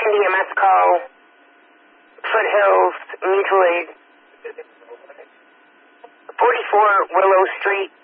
Landing at Mexico, Foothills, Mutual Aid, 44 Willow Street,